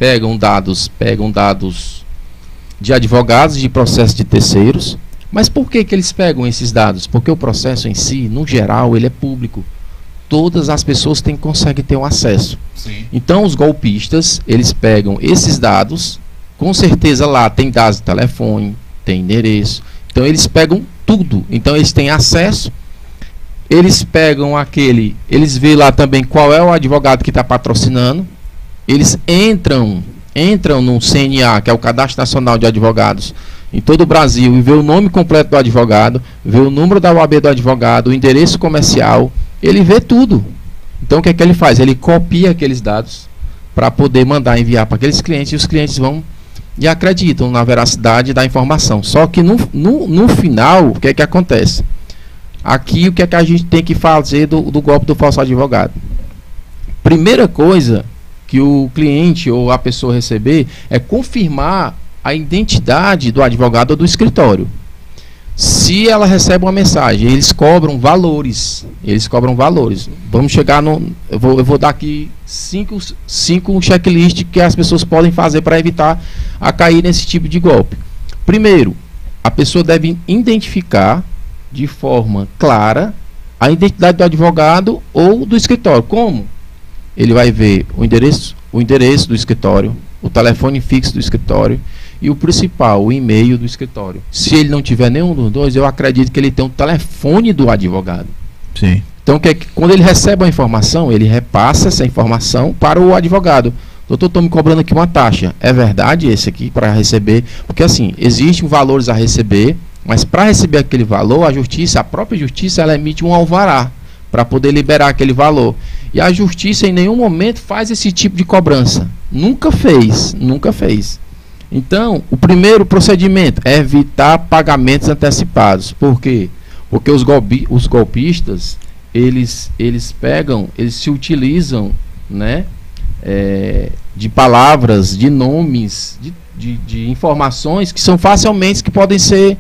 pegam dados de advogados de processos de terceiros. Mas por que eles pegam esses dados? Porque o processo em si, no geral, ele é público. Todas as pessoas conseguem ter um acesso. Sim. Então, os golpistas, eles pegam esses dados, com certeza lá tem dados de telefone, tem endereço. Então, eles pegam tudo. Então, eles têm acesso. Eles pegam eles veem lá também qual é o advogado que está patrocinando. Eles entram no CNA, que é o Cadastro Nacional de Advogados, em todo o Brasil, e vê o nome completo do advogado, vê o número da OAB do advogado, o endereço comercial, ele vê tudo. Então o que é que ele faz? Ele copia aqueles dados para poder mandar enviar para aqueles clientes, e os clientes vão e acreditam na veracidade da informação. Só que no final, o que é que acontece? Aqui, o que é que a gente tem que fazer do golpe do falso advogado? Primeira coisa que o cliente ou a pessoa receber é confirmar a identidade do advogado ou do escritório. Se ela recebe uma mensagem, eles cobram valores. Vamos chegar eu vou dar aqui cinco checklists que as pessoas podem fazer para evitar a cair nesse tipo de golpe. Primeiro, a pessoa deve identificar de forma clara a identidade do advogado ou do escritório. Como? Ele vai ver o endereço do escritório, o telefone fixo do escritório e o principal, o e-mail do escritório. Se ele não tiver nenhum dos dois, eu acredito que ele tem um telefone do advogado. Sim. Então, quando ele recebe a informação, ele repassa essa informação para o advogado. Doutor, estou me cobrando aqui uma taxa. É verdade esse aqui para receber? Porque assim, existem valores a receber, mas para receber aquele valor, a própria justiça, ela emite um alvará para poder liberar aquele valor. E a justiça em nenhum momento faz esse tipo de cobrança. Nunca fez. Então, o primeiro procedimento é evitar pagamentos antecipados. Por quê? Porque os golpistas, eles se utilizam, né, de palavras, de nomes, de informações que são facilmente que podem ser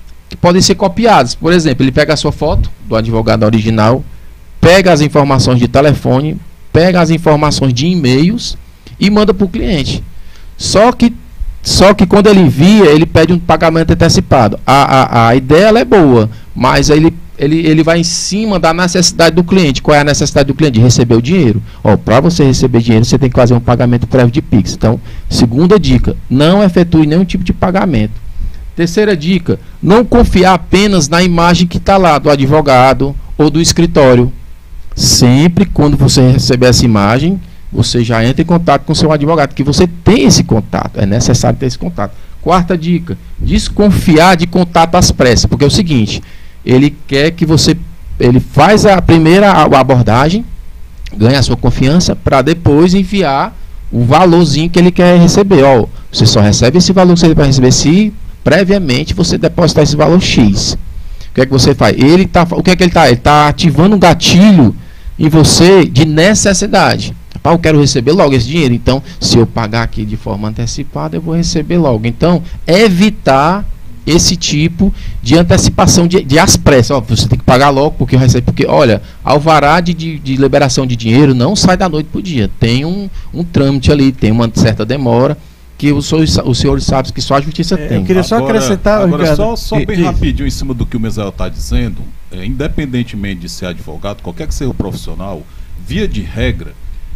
copiadas. Por exemplo, ele pega a sua foto do advogado original, pega as informações de telefone, pega as informações de e-mails e manda para o cliente. Só que quando ele envia, ele pede um pagamento antecipado. A ideia ela é boa, mas ele vai em cima da necessidade do cliente. Qual é a necessidade do cliente? De receber o dinheiro. Para você receber dinheiro, você tem que fazer um pagamento prévio de Pix. Então, segunda dica, não efetue nenhum tipo de pagamento. Terceira dica, não confiar apenas na imagem que está lá do advogado ou do escritório. Sempre quando você receber essa imagem, você já entra em contato com o seu advogado, que você tem esse contato, é necessário ter esse contato. Quarta dica, desconfiar de contato às pressas, porque é o seguinte, ele quer que ele faz a primeira abordagem, ganha a sua confiança, para depois enviar o valorzinho que ele quer receber. Você só recebe esse valor que você vai receber se previamente você depositar esse valor X. O que é que você faz? O que é que ele está? Ele está ativando um gatilho em você de necessidade. Eu quero receber logo esse dinheiro, então se eu pagar aqui de forma antecipada, eu vou receber logo. Então, evitar esse tipo de antecipação de às pressas. Você tem que pagar logo, porque olha, alvará de liberação de dinheiro não sai da noite para o dia. Tem um trâmite ali, tem uma certa demora, que os senhores sabem que só a justiça tem. Eu queria só acrescentar... Agora, só bem rapidinho em cima do que o Misael está dizendo, independentemente de ser advogado, qualquer que seja o profissional, via de regra,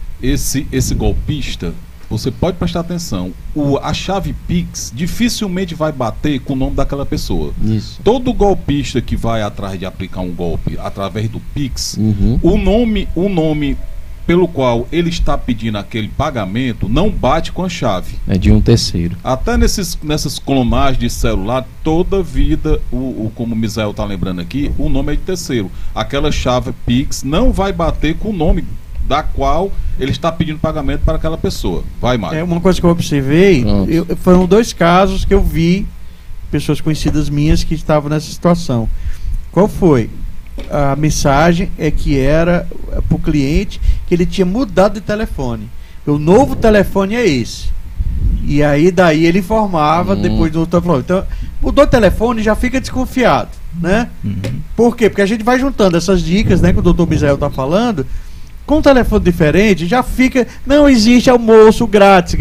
esse golpista, você pode prestar atenção, a chave Pix dificilmente vai bater com o nome daquela pessoa. Isso. Todo golpista que vai atrás de aplicar um golpe através do Pix, o nome pelo qual ele está pedindo aquele pagamento não bate com a chave. É de um terceiro. Até nessas clonagens de celular, toda vida, como o Misael está lembrando aqui, o nome é de terceiro. Aquela chave Pix não vai bater com o nome da qual ele está pedindo pagamento para aquela pessoa. Vai, Mário. Uma coisa que eu observei, foram 2 casos que eu vi, pessoas conhecidas minhas que estavam nessa situação. Qual foi? A mensagem que era para o cliente que ele tinha mudado de telefone. O novo telefone é esse. E aí daí ele informava depois do outro telefone. Então, mudou o telefone, já fica desconfiado, né? Por quê? Porque a gente vai juntando essas dicas, né, que o doutor Misael está falando. Com um telefone diferente, já fica... Não existe almoço grátis.